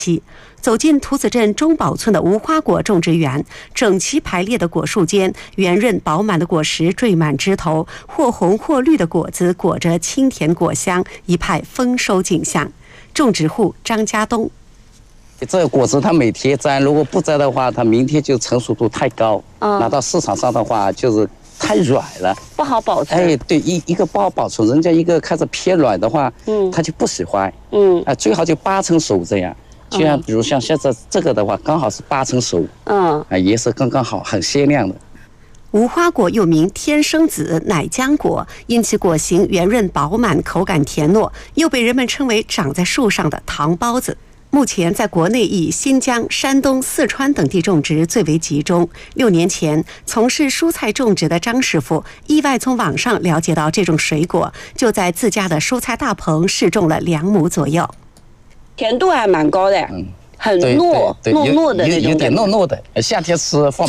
走进图子镇中宝村的无花果种植园，整齐排列的果树间，圆润饱满的果实缀满枝头，或红或绿的果子裹着清甜果香，一派丰收景象。种植户张家东： 这个果子它每天摘，如果不摘的话，它明天就成熟度太高，拿到市场上的话就是太软了， 不好保存。 哎，对，一个不好保存，人家一个开始偏软的话，他就不喜欢，最好就8成熟这样。就像比如像现在这个的话，刚好是8成熟，颜色刚刚好，很鲜亮的。 无花果又名天生子、奶浆果，因其果形圆润饱满，口感甜糯，又被人们称为长在树上的糖包子。目前在国内以新疆、山东、四川等地种植最为集中。6年前，从事蔬菜种植的张师傅意外从网上了解到这种水果，就在自家的蔬菜大棚试种了2亩左右。 甜度还蛮高的，很糯糯的那种， 有点糯糯的，夏天吃放